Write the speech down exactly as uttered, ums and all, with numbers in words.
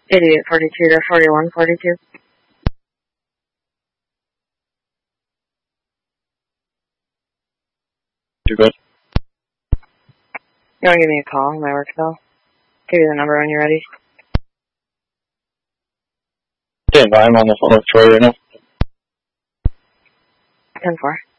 eighty-eight forty-two to forty-one forty-two. You're good. You want to give me a call on my work cell? Give you the number when you're ready. Stand by, I'm on the phone with Troy right now. ten four.